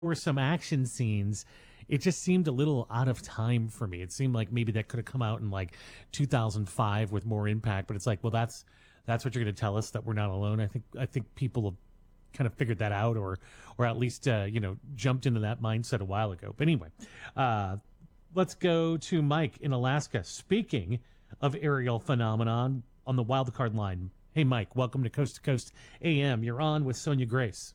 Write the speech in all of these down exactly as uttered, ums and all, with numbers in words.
were some action scenes. It just seemed a little out of time for me. It seemed like maybe that could have come out in like two thousand five with more impact. But it's like, well, that's that's what you're going to tell us, that we're not alone. I think I think people have kind of figured that out, or or at least uh, you know jumped into that mindset a while ago. But anyway, uh, let's go to Mike in Alaska. Speaking of aerial phenomenon, on the wild card line. Hey, Mike, welcome to Coast to Coast A M. You're on with Sonia Grace.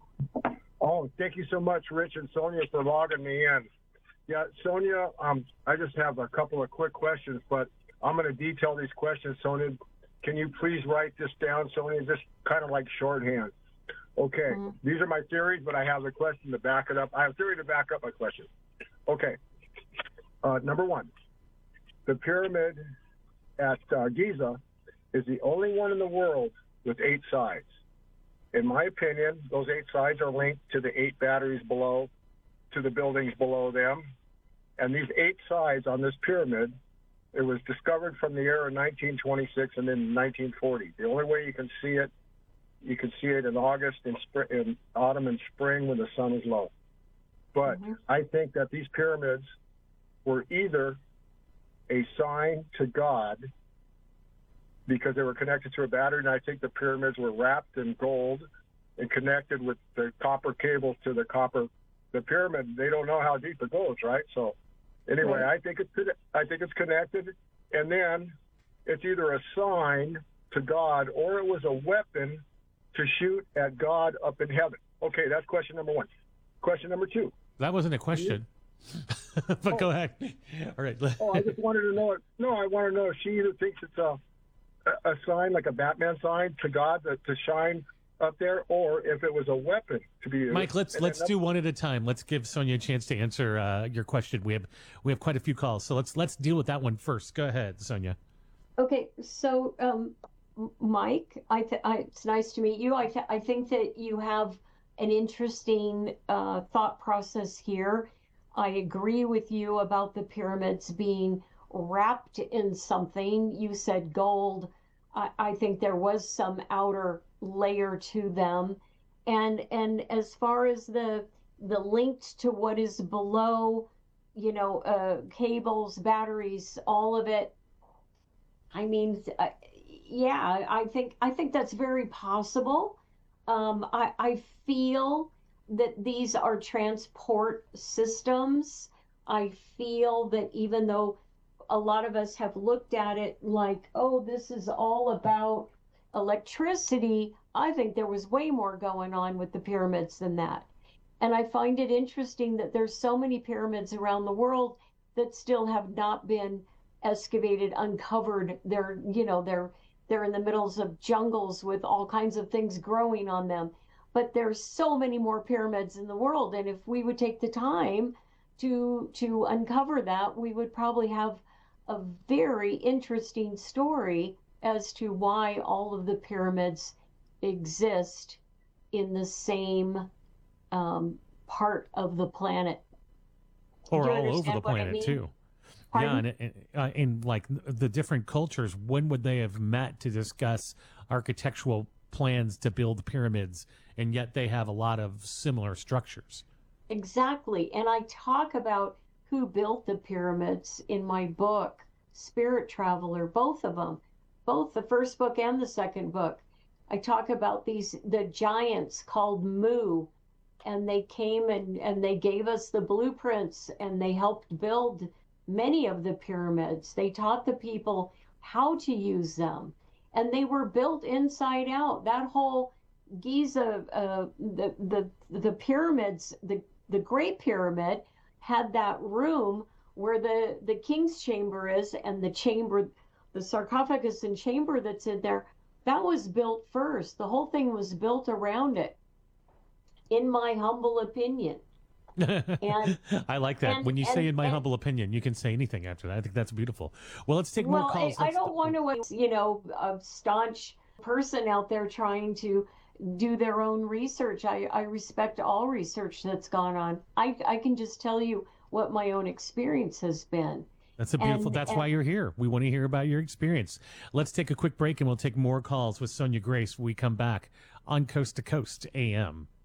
Oh, thank you so much, Rich and Sonia, for logging me in. Yeah, Sonia, um, I just have a couple of quick questions, but I'm going to detail these questions, Sonia. Can you please write this down, Sonia, just kind of like shorthand? Okay, mm-hmm. These are my theories, but I have a question to back it up. I have a theory to back up my question. Okay, uh, number one, the pyramid at uh, Giza is the only one in the world with eight sides. In my opinion, those eight sides are linked to the eight batteries below, to the buildings below them. And these eight sides on this pyramid, it was discovered from the year of nineteen twenty-six and then nineteen forty. The only way you can see it, you can see it in August, in, spring, in autumn and spring when the sun is low. But mm-hmm. I think that these pyramids were either a sign to God, because they were connected to a battery, and I think the pyramids were wrapped in gold and connected with the copper cables to the copper. The pyramid, they don't know how deep it goes, right? So anyway, right. I think it's I think it's connected, and then it's either a sign to God or it was a weapon to shoot at God up in heaven. Okay, that's question number one. Question number two. That wasn't a question. but oh. Go ahead. All right. oh, I just wanted to know it. No, I want to know if she either thinks it's a a sign, like a Batman sign to God to, to shine up there, or if it was a weapon to be used. Mike, let's and let's do one at a time. Let's give Sonia a chance to answer uh, your question. We have we have quite a few calls, so let's let's deal with that one first. Go ahead, Sonia. Okay, so um, Mike, I, th- I it's nice to meet you. I th- I think that you have an interesting uh, thought process here. I agree with you about the pyramids being wrapped in something. You said gold. I, I think there was some outer layer to them, and and as far as the the linked to what is below, you know, uh, cables, batteries, all of it. I mean, uh, yeah, I think I think that's very possible. Um, I I feel that these are transport systems. I feel that even though a lot of us have looked at it like, oh, this is all about electricity, I think there was way more going on with the pyramids than that. And I find it interesting that there's so many pyramids around the world that still have not been excavated, uncovered. They're, you know, they're they're in the middles of jungles with all kinds of things growing on them. But there's so many more pyramids in the world, and if we would take the time to to uncover that, we would probably have a very interesting story as to why all of the pyramids exist in the same um, part of the planet. Or all over the planet, I mean? too. Pardon? Yeah, and, uh, in like the different cultures, when would they have met to discuss architectural plans to build pyramids, and yet they have a lot of similar structures? Exactly. And I talk about who built the pyramids in my book, Spirit Traveler, both of them, both the first book and the second book. I talk about these, the giants called Mu, and they came and, and they gave us the blueprints, and they helped build many of the pyramids. They taught the people how to use them, and they were built inside out. That whole Giza, uh, the, the, the pyramids, the, the Great Pyramid had that room where the, the king's chamber is, and the chamber, the sarcophagus and chamber that's in there, that was built first. The whole thing was built around it, in my humble opinion. And, I like that. and, when you and, say in my and, humble opinion, you can say anything after that. I think that's beautiful. Well, let's take well, more calls. I, I don't want to, you know, a staunch person out there trying to do their own research. I, I respect all research that's gone on. I, I can just tell you what my own experience has been. That's a beautiful, and, that's and, why you're here. We want to hear about your experience. Let's take a quick break, and we'll take more calls with Sonia Grace when we come back on Coast to Coast A M.